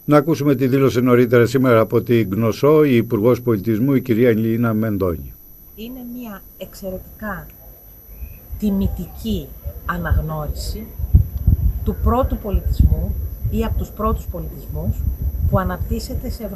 Να ακούσουμε τη δήλωση νωρίτερα σήμερα από την Γνωσό, η Υπουργός Πολιτισμού, η κυρία Ελίνα Μεντώνη. Είναι μια εξαιρετικά τιμητική αναγνώριση του πρώτου πολιτισμού ή από τους πρώτους πολιτισμούς που αναπτύσσεται σε